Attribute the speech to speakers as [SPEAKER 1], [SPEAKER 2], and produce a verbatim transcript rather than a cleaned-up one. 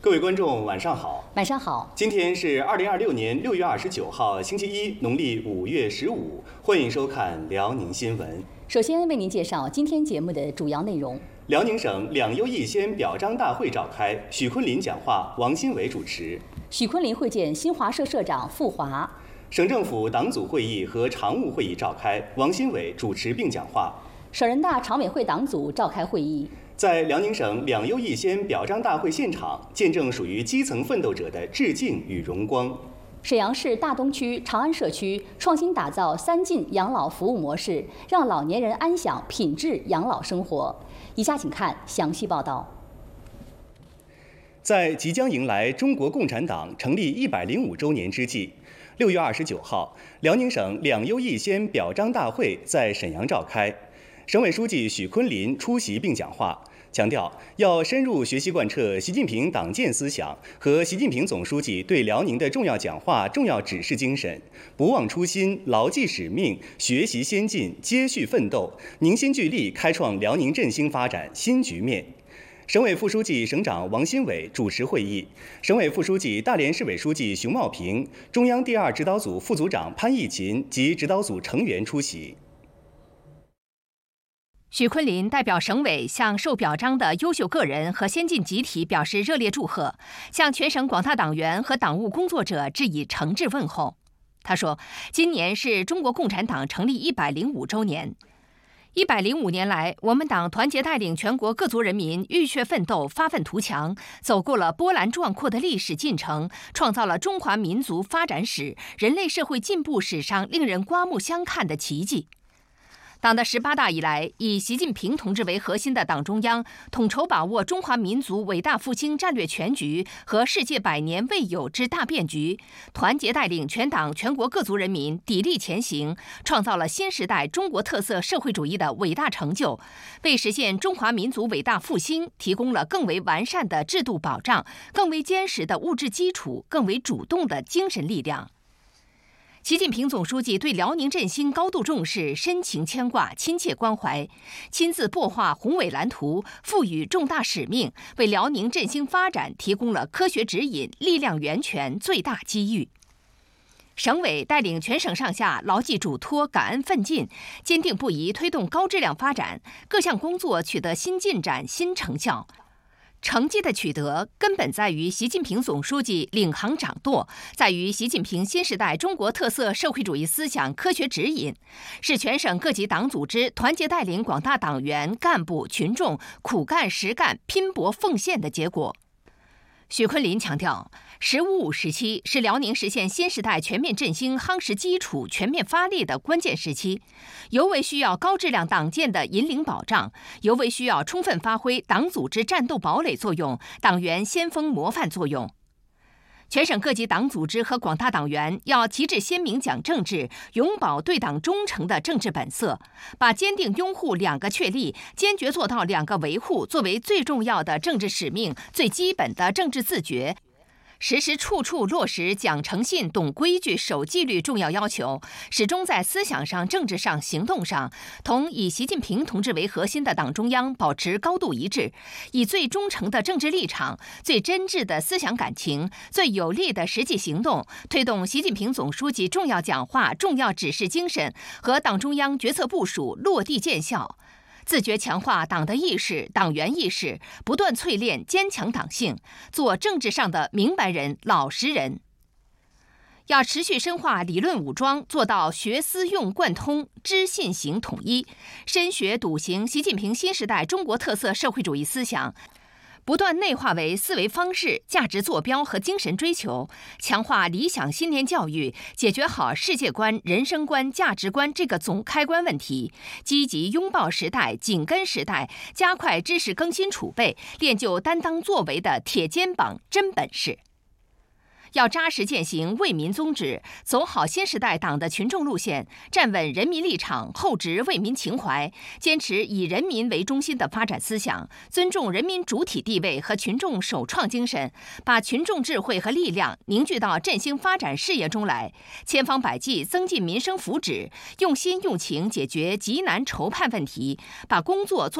[SPEAKER 1] 各位观众，晚上好。
[SPEAKER 2] 晚上好。
[SPEAKER 1] 今天是二零二六年六月二十九号，星期一，农历五月十五。欢迎收看辽宁新闻。
[SPEAKER 2] 首先为您介绍今天节目的主要内容。
[SPEAKER 1] 辽宁省两优一先表彰大会召开，许昆林讲话，王新伟主持。
[SPEAKER 2] 许昆林会见新华社社长傅华。
[SPEAKER 1] 省政府党组会议和常务会议召开，王新伟主持并讲话。
[SPEAKER 2] 省人大常委会党组召开会议。
[SPEAKER 1] 在辽宁省两优一先表彰大会现场，见证属于基层奋斗者的致敬与荣光。
[SPEAKER 2] 沈阳市大东区长安社区创新打造三进养老服务模式，让老年人安享品质养老生活。以下请看详细报道。
[SPEAKER 1] 在即将迎来中国共产党成立一百零五周年之际，六月二十九号，辽宁省两优一先表彰大会在沈阳召开。省委书记许昆林出席并讲话，强调要深入学习贯彻习近平党建思想和习近平总书记对辽宁的重要讲话、重要指示精神，不忘初心，牢记使命，学习先进，接续奋斗，凝心聚力，开创辽宁振兴发展新局面。省委副书记、省长王新伟主持会议，省委副书记、大连市委书记熊茂平、中央第二指导组副组长潘义勤及指导组成员出席。
[SPEAKER 3] 许昆林代表省委向受表彰的优秀个人和先进集体表示热烈祝贺，向全省广大党员和党务工作者致以诚挚问候。他说，今年是中国共产党成立一百零五周年。一百零五年来，我们党团结带领全国各族人民浴血奋斗、发愤图强，走过了波澜壮阔的历史进程，创造了中华民族发展史、人类社会进步史上令人刮目相看的奇迹。党的十八大以来，以习近平同志为核心的党中央统筹把握中华民族伟大复兴战略全局和世界百年未有之大变局，团结带领全党全国各族人民砥砺前行，创造了新时代中国特色社会主义的伟大成就，为实现中华民族伟大复兴提供了更为完善的制度保障、更为坚实的物质基础、更为主动的精神力量。习近平总书记对辽宁振兴高度重视，深情牵挂，亲切关怀，亲自擘画宏伟蓝图，赋予重大使命，为辽宁振兴发展提供了科学指引、力量源泉、最大机遇。省委带领全省上下牢记嘱托，感恩奋进，坚定不移推动高质量发展，各项工作取得新进展、新成效。成绩的取得根本在于习近平总书记领航掌舵，在于习近平新时代中国特色社会主义思想科学指引，是全省各级党组织团结带领广大党员干部群众苦干实干拼搏奉献的结果。许昆林强调，“十五五”时期是辽宁实现新时代全面振兴夯实基础、全面发力的关键时期，尤为需要高质量党建的引领保障，尤为需要充分发挥党组织战斗堡垒作用、党员先锋模范作用。全省各级党组织和广大党员要旗帜鲜明讲政治，永葆对党忠诚的政治本色，把坚定拥护两个确立、坚决做到两个维护作为最重要的政治使命、最基本的政治自觉，时时处处落实讲诚信、懂规矩、守纪律重要要求，始终在思想上、政治上、行动上同以习近平同志为核心的党中央保持高度一致，以最忠诚的政治立场、最真挚的思想感情、最有力的实际行动，推动习近平总书记重要讲话、重要指示精神和党中央决策部署落地见效。自觉强化党的意识、党员意识，不断淬炼坚强党性，做政治上的明白人、老实人。要持续深化理论武装，做到学思用贯通、知信行统一，深学笃行习近平新时代中国特色社会主义思想，不断内化为思维方式、价值坐标和精神追求，强化理想新年教育，解决好世界观、人生观、价值观这个总开关问题，积极拥抱时代、紧跟时代，加快知识更新储备，练就担当作为的铁肩膀、真本事。要扎实践行为民宗旨，走好新时代党的群众路线，站稳人民立场，厚植为民情怀，坚持以人民为中心的发展思想，尊重人民主体地位和群众首创精神，把群众智慧和力量凝聚到振兴发展事业中来，千方百计增进民生福祉，用心用情解决急难愁盼问题，把工作做